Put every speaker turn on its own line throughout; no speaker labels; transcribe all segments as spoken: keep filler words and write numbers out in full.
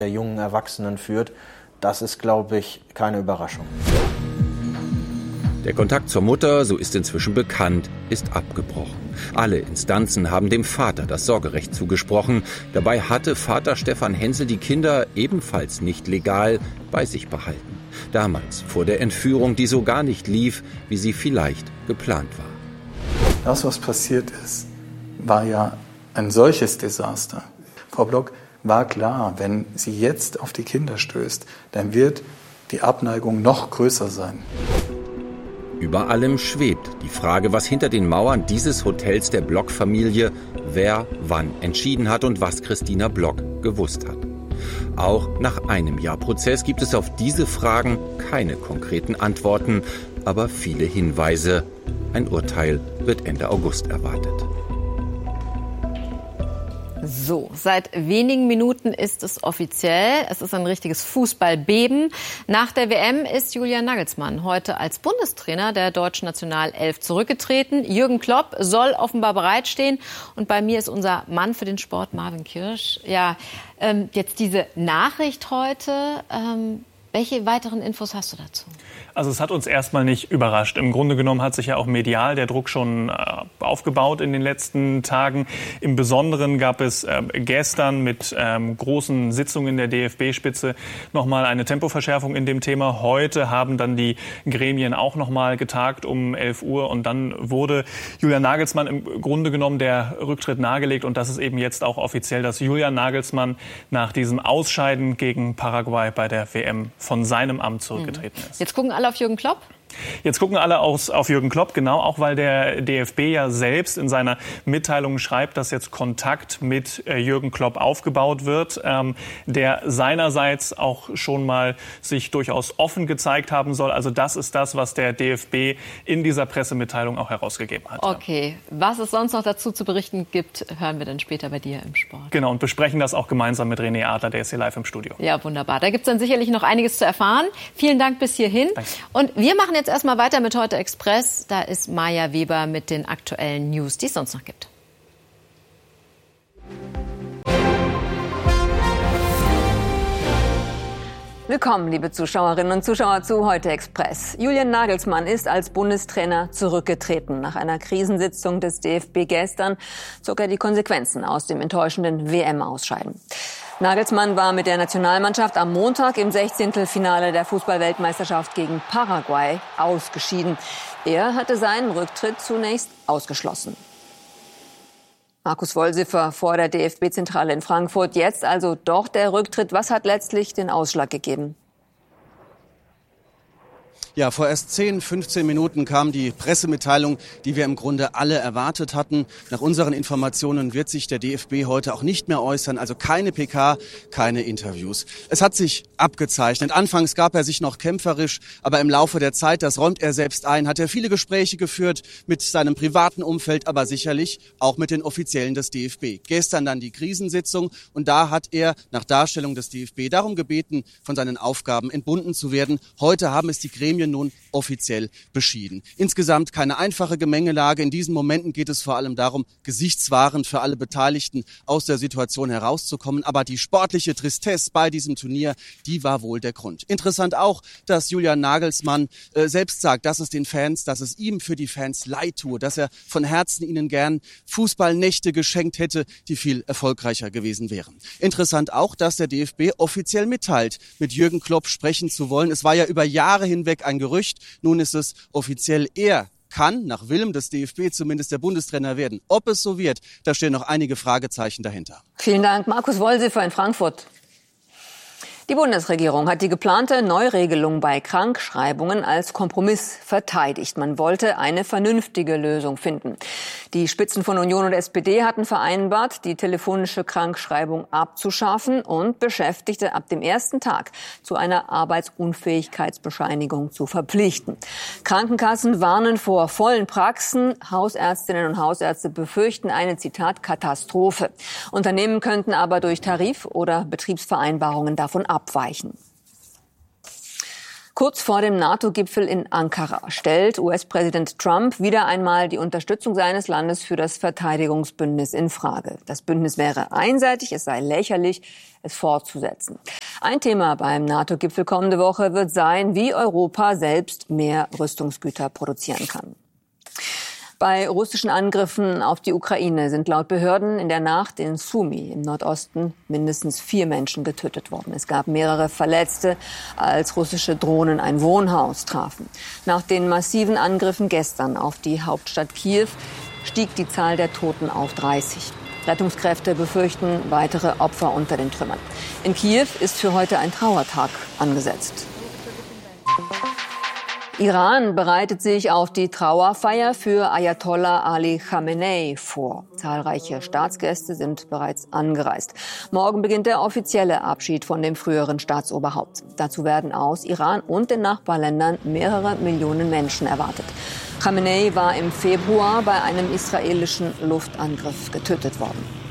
der jungen Erwachsenen führt, das ist, glaube ich, keine Überraschung.
Der Kontakt zur Mutter, so ist inzwischen bekannt, ist abgebrochen. Alle Instanzen haben dem Vater das Sorgerecht zugesprochen. Dabei hatte Vater Stefan Hensel die Kinder ebenfalls nicht legal bei sich behalten. Damals vor der Entführung, die so gar nicht lief, wie sie vielleicht geplant war.
Das, was passiert ist, war ja ein solches Desaster. Frau Block, war klar, wenn sie jetzt auf die Kinder stößt, dann wird die Abneigung noch größer sein.
Über allem schwebt die Frage, was hinter den Mauern dieses Hotels der Block-Familie wer wann entschieden hat und was Christina Block gewusst hat. Auch nach einem Jahr Prozess gibt es auf diese Fragen keine konkreten Antworten, aber viele Hinweise. Ein Urteil wird Ende August erwartet.
So, seit wenigen Minuten ist es offiziell. Es ist ein richtiges Fußballbeben. Nach der W M ist Julian Nagelsmann heute als Bundestrainer der deutschen Nationalelf zurückgetreten. Jürgen Klopp soll offenbar bereitstehen. Und bei mir ist unser Mann für den Sport, Marvin Kirsch. Ja, ähm, jetzt diese Nachricht heute. Ähm, welche weiteren Infos hast du dazu?
Also es hat uns erstmal nicht überrascht. Im Grunde genommen hat sich ja auch medial der Druck schon äh, aufgebaut in den letzten Tagen. Im Besonderen gab es äh, gestern mit ähm, großen Sitzungen der D F B-Spitze nochmal eine Tempoverschärfung in dem Thema. Heute haben dann die Gremien auch nochmal getagt um elf Uhr und dann wurde Julian Nagelsmann im Grunde genommen der Rücktritt nahegelegt. Und das ist eben jetzt auch offiziell, dass Julian Nagelsmann nach diesem Ausscheiden gegen Paraguay bei der W M von seinem Amt zurückgetreten ist.
Jetzt gucken alle auf Jürgen Klopp.
Jetzt gucken alle aus, auf Jürgen Klopp, genau, auch weil der D F B ja selbst in seiner Mitteilung schreibt, dass jetzt Kontakt mit äh, Jürgen Klopp aufgebaut wird, ähm, der seinerseits auch schon mal sich durchaus offen gezeigt haben soll. Also das ist das, was der D F B in dieser Pressemitteilung auch herausgegeben hat.
Okay, was es sonst noch dazu zu berichten gibt, hören wir dann später bei dir im Sport.
Genau, und besprechen das auch gemeinsam mit René Adler, der ist hier live im Studio.
Ja, wunderbar. Da gibt es dann sicherlich noch einiges zu erfahren. Vielen Dank bis hierhin.
Danke.
Und wir machen jetzt erstmal weiter mit Heute Express. Da ist Maja Weber mit den aktuellen News, die es sonst noch gibt.
Willkommen, liebe Zuschauerinnen und Zuschauer, zu Heute Express. Julian Nagelsmann ist als Bundestrainer zurückgetreten. Nach einer Krisensitzung des D F B gestern zog er die Konsequenzen aus dem enttäuschenden W M-Ausscheiden. Nagelsmann war mit der Nationalmannschaft am Montag im Sechzehntelfinale der Fußball-Weltmeisterschaft gegen Paraguay ausgeschieden. Er hatte seinen Rücktritt zunächst ausgeschlossen. Markus Wollsiffer vor der D F B-Zentrale in Frankfurt. Jetzt also doch der Rücktritt. Was hat letztlich den Ausschlag gegeben?
Ja, vor erst zehn, fünfzehn Minuten kam die Pressemitteilung, die wir im Grunde alle erwartet hatten. Nach unseren Informationen wird sich der D F B heute auch nicht mehr äußern, also keine P K, keine Interviews. Es hat sich abgezeichnet. Anfangs gab er sich noch kämpferisch, aber im Laufe der Zeit, das räumt er selbst ein, hat er viele Gespräche geführt mit seinem privaten Umfeld, aber sicherlich auch mit den Offiziellen des D F B. Gestern dann die Krisensitzung und da hat er nach Darstellung des D F B darum gebeten, von seinen Aufgaben entbunden zu werden. Heute haben es die Gremien nun offiziell beschieden. Insgesamt keine einfache Gemengelage. In diesen Momenten geht es vor allem darum, gesichtswahrend für alle Beteiligten aus der Situation herauszukommen. Aber die sportliche Tristesse bei diesem Turnier, die war wohl der Grund. Interessant auch, dass Julian Nagelsmann äh, selbst sagt, dass es den Fans, dass es ihm für die Fans leid tue, dass er von Herzen ihnen gern Fußballnächte geschenkt hätte, die viel erfolgreicher gewesen wären. Interessant auch, dass der D F B offiziell mitteilt, mit Jürgen Klopp sprechen zu wollen. Es war ja über Jahre hinweg ein Gerücht. Nun ist es offiziell, er kann nach Willen des D F B zumindest der Bundestrainer werden. Ob es so wird, da stehen noch einige Fragezeichen dahinter.
Vielen Dank, Markus Wollsiffer in Frankfurt. Die Bundesregierung hat die geplante Neuregelung bei Krankschreibungen als Kompromiss verteidigt. Man wollte eine vernünftige Lösung finden. Die Spitzen von Union und S P D hatten vereinbart, die telefonische Krankschreibung abzuschaffen und Beschäftigte ab dem ersten Tag zu einer Arbeitsunfähigkeitsbescheinigung zu verpflichten. Krankenkassen warnen vor vollen Praxen. Hausärztinnen und Hausärzte befürchten eine, Zitat, Katastrophe. Unternehmen könnten aber durch Tarif- oder Betriebsvereinbarungen davon abweichen. Kurz vor dem NATO-Gipfel in Ankara stellt U S-Präsident Trump wieder einmal die Unterstützung seines Landes für das Verteidigungsbündnis in Frage. Das Bündnis wäre einseitig, es sei lächerlich, es fortzusetzen. Ein Thema beim NATO-Gipfel kommende Woche wird sein, wie Europa selbst mehr Rüstungsgüter produzieren kann. Bei russischen Angriffen auf die Ukraine sind laut Behörden in der Nacht in Sumy im Nordosten mindestens vier Menschen getötet worden. Es gab mehrere Verletzte, als russische Drohnen ein Wohnhaus trafen. Nach den massiven Angriffen gestern auf die Hauptstadt Kiew stieg die Zahl der Toten auf dreißig. Rettungskräfte befürchten weitere Opfer unter den Trümmern. In Kiew ist für heute ein Trauertag angesetzt. Iran bereitet sich auf die Trauerfeier für Ayatollah Ali Khamenei vor. Zahlreiche Staatsgäste sind bereits angereist. Morgen beginnt der offizielle Abschied von dem früheren Staatsoberhaupt. Dazu werden aus Iran und den Nachbarländern mehrere Millionen Menschen erwartet. Khamenei war im Februar bei einem israelischen Luftangriff getötet worden.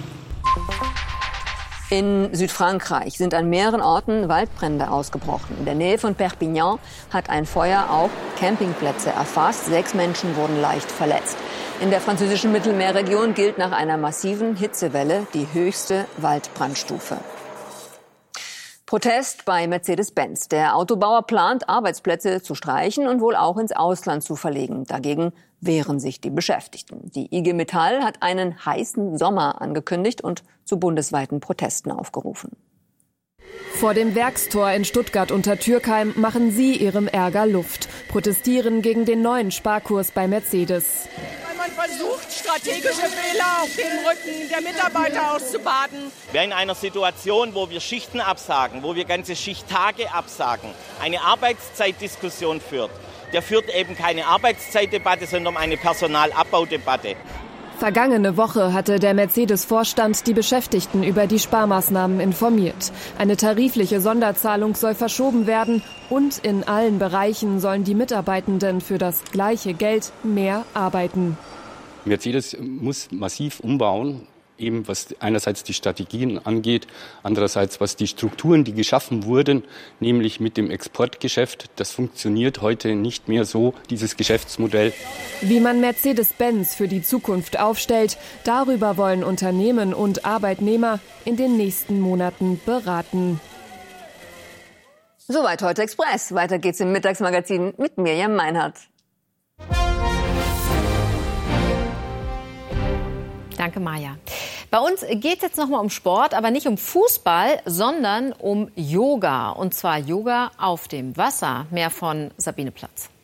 In Südfrankreich sind an mehreren Orten Waldbrände ausgebrochen. In der Nähe von Perpignan hat ein Feuer auch Campingplätze erfasst. Sechs Menschen wurden leicht verletzt. In der französischen Mittelmeerregion gilt nach einer massiven Hitzewelle die höchste Waldbrandstufe. Protest bei Mercedes-Benz. Der Autobauer plant, Arbeitsplätze zu streichen und wohl auch ins Ausland zu verlegen. Dagegen wehren sich die Beschäftigten. Die I G Metall hat einen heißen Sommer angekündigt und zu bundesweiten Protesten aufgerufen.
Vor dem Werkstor in Stuttgart unter Türkheim machen sie ihrem Ärger Luft, protestieren gegen den neuen Sparkurs bei Mercedes.
Man versucht, strategische Fehler auf dem Rücken der Mitarbeiter auszubaden.
Wir in einer Situation, wo wir Schichten absagen, wo wir ganze Schichttage absagen, eine Arbeitszeitdiskussion führt. Der führt eben keine Arbeitszeitdebatte, sondern eine Personalabbaudebatte.
Vergangene Woche hatte der Mercedes-Vorstand die Beschäftigten über die Sparmaßnahmen informiert. Eine tarifliche Sonderzahlung soll verschoben werden und in allen Bereichen sollen die Mitarbeitenden für das gleiche Geld mehr arbeiten.
Mercedes muss massiv umbauen, eben was einerseits die Strategien angeht, andererseits was die Strukturen, die geschaffen wurden, nämlich mit dem Exportgeschäft. Das funktioniert heute nicht mehr so, dieses Geschäftsmodell.
Wie man Mercedes-Benz für die Zukunft aufstellt, darüber wollen Unternehmen und Arbeitnehmer in den nächsten Monaten beraten.
Soweit heute Express. Weiter geht's im Mittagsmagazin mit Mirjam Meinhardt.
Danke, Maja. Bei uns geht es jetzt nochmal um Sport, aber nicht um Fußball, sondern um Yoga. Und zwar Yoga auf dem Wasser. Mehr von Sabine Platz.